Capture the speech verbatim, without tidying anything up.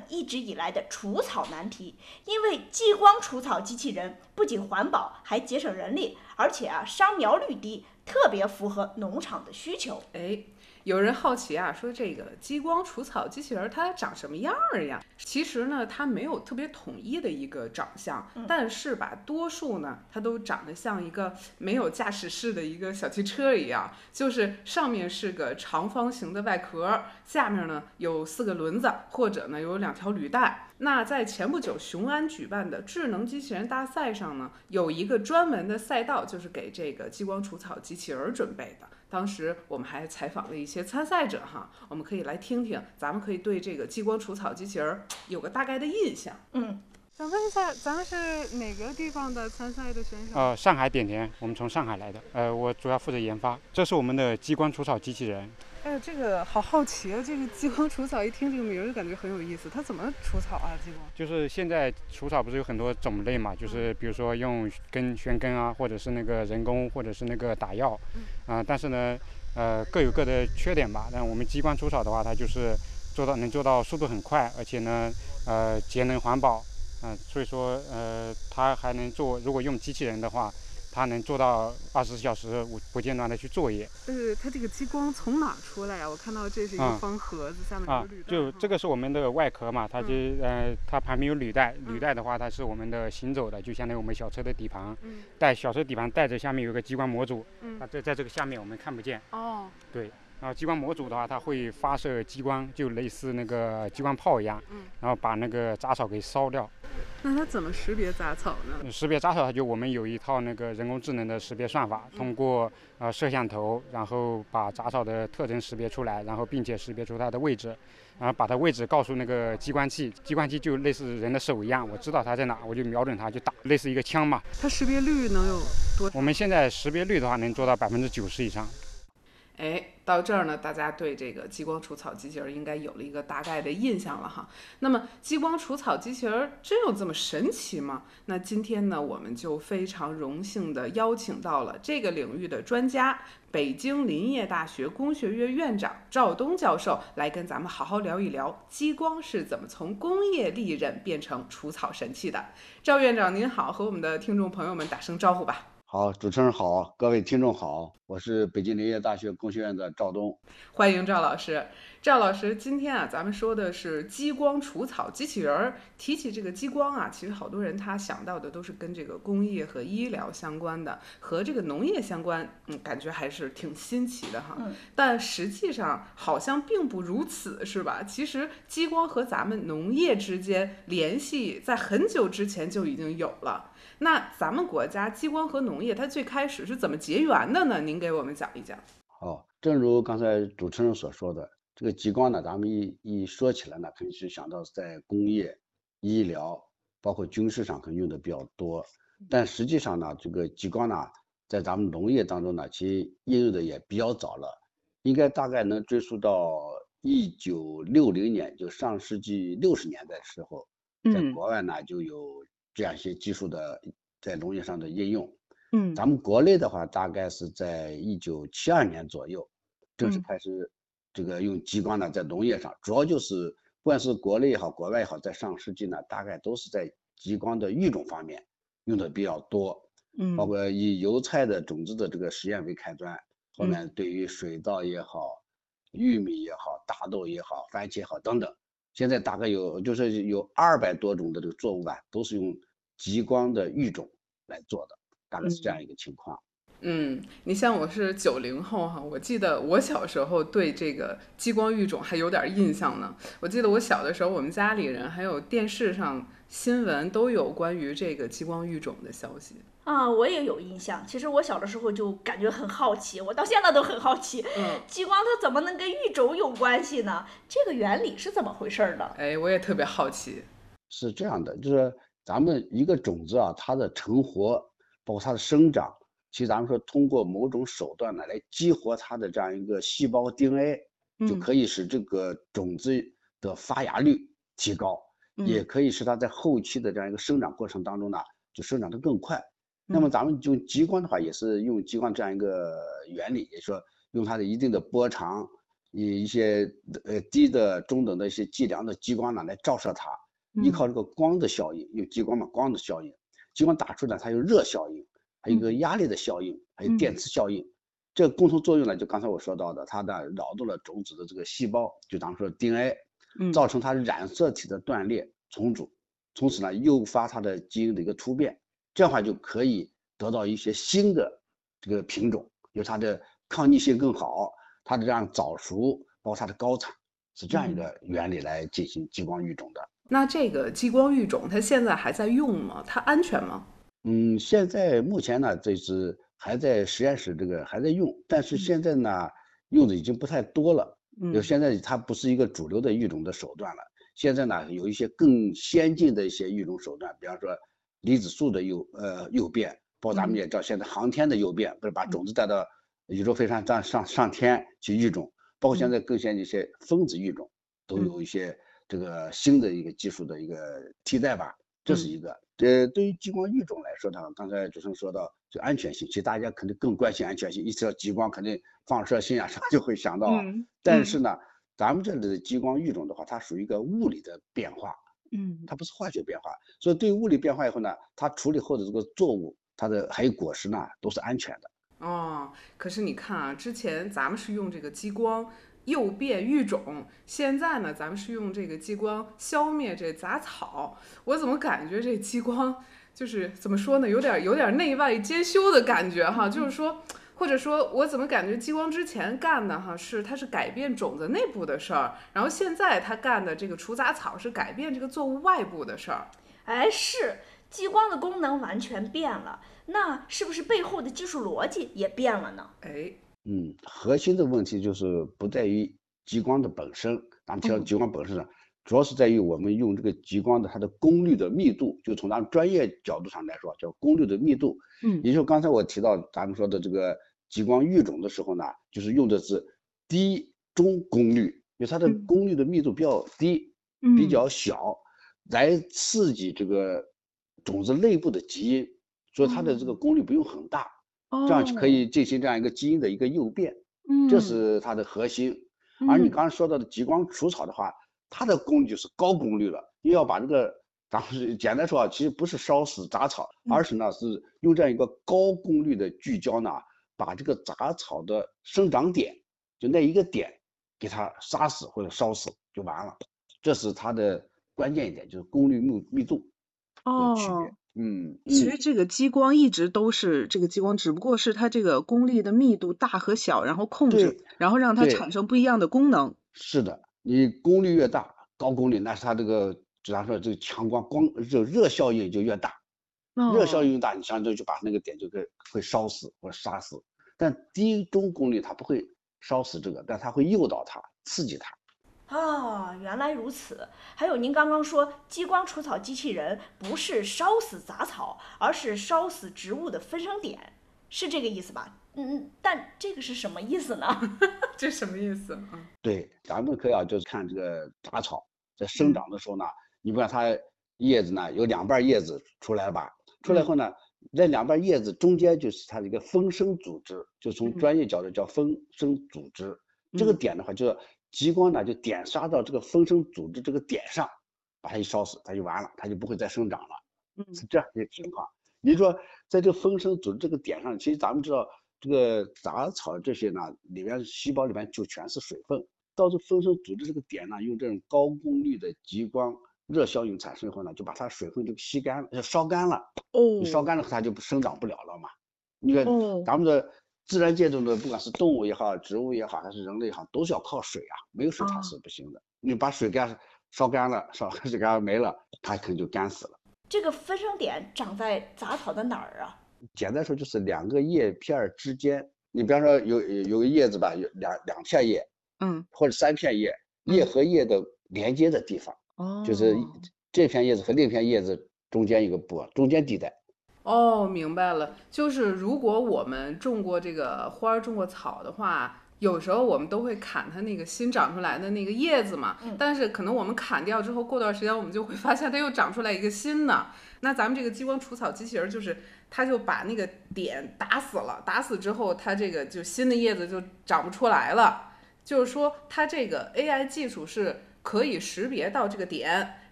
一直以来的除草难题。因为激光除草机器人不仅环保，还节省人力，而且啊伤苗率低，特别符合农场的需求。 哎，有人好奇啊，说这个激光除草机器人它长什么样儿呀？其实呢，它没有特别统一的一个长相， 嗯、 但是吧，多数呢，它都长得像一个没有驾驶室的一个小汽车一样，就是上面是个长方形的外壳，下面呢有四个轮子，或者呢有两条履带。那在前不久雄安举办的智能机器人大赛上呢，有一个专门的赛道，就是给这个激光除草机器人准备的。当时我们还采访了一些参赛者哈，我们可以来听听，咱们可以对这个激光除草机器人有个大概的印象。 嗯， 想问一下，咱们是哪个地方的参赛的选手？ 呃，上海点田，我们从上海来的。呃，我主要负责研发。这是我们的激光除草机器人。 哎呦，这个好好奇啊！这个激光除草，一听这个名儿就感觉很有意思。它怎么除草啊？激光？ 就是现在除草不是有很多种类嘛，就是比如说用根旋根啊，或者是那个人工，或者是那个打药，啊、 嗯呃，但是呢，呃，各有各的缺点吧。但我们激光除草的话，它就是做到能做到速度很快，而且呢，呃，节能环保，嗯、呃，所以说呃，它还能做，如果用机器人的话。它能做到二十四小时不不间断的去作业。 呃，它这个激光从哪出来呀？我看到这是一个方盒子，嗯、下面有履带。啊， 就这个是我们的外壳嘛，它就、嗯、呃，它旁边有履带，履带的话它是我们的行走的，就相当于我们小车的底盘。嗯。带小车底盘带着下面有个激光模组，嗯，它在在这个下面我们看不见。哦。对。然后激光模组的话，它会发射激光，就类似那个激光炮一样，嗯，然后把那个杂草给烧掉。 那它怎么识别杂草呢？ 识别杂草，它就我们有一套那个人工智能的识别算法，通过呃摄像头，然后把杂草的特征识别出来，然后并且识别出它的位置，然后把它位置告诉那个激光器，激光器就类似人的手一样，我知道它在哪，我就瞄准它就打，类似一个枪嘛。 它识别率能有多？ 我们现在识别率的话能做到百分之九十以上。 哎，到这儿呢，大家对这个激光除草机器人应该有了一个大概的印象了哈。那么，激光除草机器人真有这么神奇吗？那今天呢，我们就非常荣幸的邀请到了这个领域的专家，北京林业大学工学院院长赵东教授，来跟咱们好好聊一聊激光是怎么从工业利刃变成除草神器的。赵院长您好，和我们的听众朋友们打声招呼吧。 好，主持人好，各位听众好，我是北京林业大学工学院的赵东， 欢迎赵老师。赵老师，今天啊，咱们说的是激光除草机器人。提起这个激光啊，其实好多人他想到的都是跟这个工业和医疗相关的，和这个农业相关，嗯，感觉还是挺新奇的哈。嗯、但实际上好像并不如此，是吧？其实激光和咱们农业之间联系，在很久之前就已经有了。那咱们国家激光和农业它最开始是怎么结缘的呢？您给我们讲一讲。 好，正如刚才主持人所说的，这个激光呢，咱们一一说起来呢，肯定是想到在工业、医疗，包括军事上可能用的比较多。但实际上呢，这个激光呢，在咱们农业当中呢，其实应用的也比较早了，应该大概能追溯到一九六零年，就上世纪六十年代的时候，在国外呢就有这样一些技术的在农业上的应用。嗯，咱们国内的话，大概是在一九七二年左右，正式开始这个用激光呢，在农业上，主要就是不管是国内也好，国外也好，在上世纪呢，大概都是在激光的育种方面用的比较多。嗯，包括以油菜的种子的这个实验为开端，后面对于水稻也好、玉米也好、大豆也好、番茄也好等等，现在大概有就是有二百多种的这个作物吧，都是用激光的育种来做的。大概是这样一个情况。 嗯，你像我是九零后哈，我记得我小时候对这个激光育种还有点印象呢。我记得我小的时候，我们家里人还有电视上新闻都有关于这个激光育种的消息。 啊，我也有印象。其实我小的时候就感觉很好奇，我到现在都很好奇，嗯，激光它怎么能跟育种有关系呢？这个原理是怎么回事呢？ 哎，我也特别好奇。 是这样的，就是咱们一个种子啊，它的成活，包括它的生长，其实咱们说通过某种手段呢，来激活它的这样一个细胞 D N A，嗯，就可以使这个种子的发芽率提高，嗯，也可以使它在后期的这样一个生长过程当中呢，就生长得更快。那么咱们就激光的话，也是用激光这样一个原理，也就是说用它的一定的波长， 以一些呃低的、中等的一些计量的激光呢来照射它，依靠这个光的效应，有激光嘛，光的效应，激光打出来它有热效应，还有一个压力的效应，还有电磁效应。这个共同作用呢，就刚才我说到的，它呢扰动了种子的这个细胞，就咱们说 D N A， 造成它染色体的断裂重组，从此呢诱发它的基因的一个突变，这样的话就可以得到一些新的这个品种，有它的抗逆性更好，它的这样早熟，包括它的高产，是这样一个原理来进行激光育种的。 那这个激光育种它现在还在用吗？它安全吗？ 嗯，现在目前呢，这是还在实验室这个还在用，但是现在呢，用的已经不太多了。就现在它不是一个主流的育种的手段了。现在呢，有一些更先进的一些育种手段，比方说离子束的诱呃诱变，包括咱们也知道现在航天的诱变，不是把种子带到宇宙飞船上上上天去育种，包括现在更先进一些分子育种，都有一些这个新的一个技术的一个替代吧。这是一个，呃，对于激光育种来说呢，刚才主持人说到这安全性，其实大家肯定更关心安全性。一提到激光，肯定放射性啊啥就会想到。嗯、但是呢，嗯、咱们这里的激光育种的话，它属于一个物理的变化，嗯，它不是化学变化。所以对于物理变化以后呢，它处理后的这个作物，它的还有果实呢，都是安全的。 哦，可是你看啊，之前咱们是用这个激光诱变育种，现在呢，咱们是用这个激光消灭这杂草。我怎么感觉这激光就是怎么说呢，有点有点内外兼修的感觉哈，就是说，或者说我怎么感觉激光之前干的哈是它是改变种子内部的事儿，然后现在它干的这个除杂草是改变这个作物外部的事儿。 哎，是激光的功能完全变了，那是不是背后的技术逻辑也变了呢？ 哎。 嗯，核心的问题就是不在于激光的本身，咱们提到激光本身呢，主要是在于我们用这个激光的它的功率的密度，就从咱们专业角度上来说，叫功率的密度。嗯，也就是刚才我提到咱们说的这个激光育种的时候呢，就是用的是低中功率，因为它的功率的密度比较低，比较小，来刺激这个种子内部的基因，所以它的这个功率不用很大。这样可以进行这样一个基因的一个诱变，嗯，这是它的核心。而你刚才说到的激光除草的话，它的功率就是高功率了，又要把这个，咱们简单说啊，其实不是烧死杂草，而是呢是用这样一个高功率的聚焦呢，把这个杂草的生长点，就那一个点，给它杀死或者烧死就完了。这是它的关键一点，就是功率密密度的区别。哦嗯，其实这个激光一直都是这个激光，只不过是它这个功率的密度大和小，然后控制，然后让它产生不一样的功能。 是的，你功率越大，高功率，那是它这个，咱说这个强光光热热效应就越大，哦、热效应越大，你相当于就把那个点就会会烧死或者杀死。但低中功率它不会烧死这个，但它会诱导它，刺激它。 啊，原来如此。还有您刚刚说激光除草机器人不是烧死杂草，而是烧死植物的分生点，是这个意思吧？嗯，但这个是什么意思呢？ 这什么意思？ 嗯，对，咱们可以啊，就是看这个杂草在生长的时候呢，嗯、你不看它叶子呢有两瓣叶子出来了吧？出来后呢，在两瓣叶子中间就是它的一个分生组织，就从专业角度叫分生组织。嗯、这个点的话，就是激光呢就点杀到这个分生组织这个点上，把它一烧死，它就完了，它就不会再生长了。嗯，是这样一个情况。你说在这个分生组织这个点上，其实咱们知道这个杂草这些呢，里面细胞里面就全是水分。到这分生组织这个点呢，用这种高功率的激光热效应产生以后呢，就把它水分就吸干了，就烧干了。哦，你烧干了它就生长不了了嘛。你看咱们的自然界中的不管是动物也好，植物也好，还是人类也好，都是要靠水啊，没有水它是不行的。你把水干烧干了，烧水干没了，它可能就干死了。 这个分生点长在杂草的哪儿啊？ 简单说就是两个叶片之间，你比方说有有个叶子吧，有两两片叶，嗯，或者三片叶，叶和叶的连接的地方，哦，就是这片叶子和另一片叶子中间一个波，中间地带。 哦，明白了，就是如果我们种过这个花，种过草的话，有时候我们都会砍它那个新长出来的那个叶子嘛，嗯、但是可能我们砍掉之后，过段时间我们就会发现它又长出来一个新的。那咱们这个激光除草机器人就是，它就把那个点打死了，打死之后，它这个就新的叶子就长不出来了。 就是说它这个 A I 技术是可以识别到这个点，